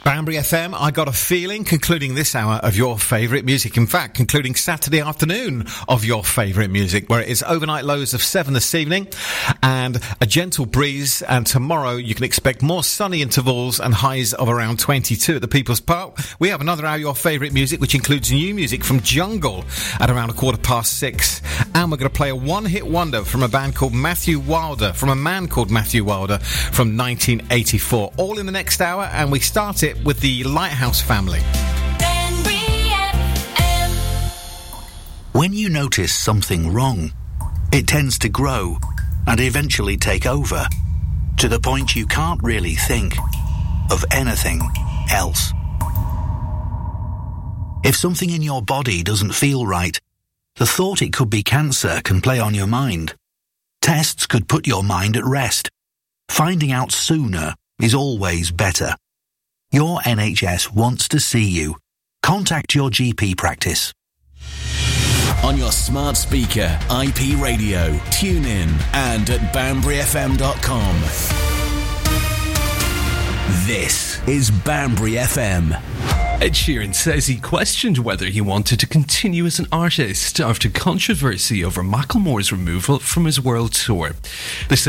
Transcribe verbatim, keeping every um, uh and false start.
Banbury F M, I Got a Feeling, concluding this hour of your favourite music. In fact, concluding Saturday afternoon of your favourite music, where it is overnight lows of seven this evening and a gentle breeze. And tomorrow you can expect more sunny intervals and highs of around twenty-two at the People's Park. We have another hour of your favourite music, which includes new music from Jungle at around a quarter past six. And we're going to play a one-hit wonder from a band called Matthew Wilder, from a man called Matthew Wilder from nineteen eighty-four. All in the next hour, and we start it with the Lighthouse Family. When you notice something wrong, it tends to grow and eventually take over, to the point you can't really think of anything else. If something in your body doesn't feel right, the thought it could be cancer can play on your mind. Tests could put your mind at rest. Finding out sooner is always better. Your N H S wants to see you. Contact your G P practice. On your smart speaker, I P radio, tune in, and at banbury f m dot com. This is Banbury F M. Ed Sheeran says he questioned whether he wanted to continue as an artist after controversy over Macklemore's removal from his world tour. This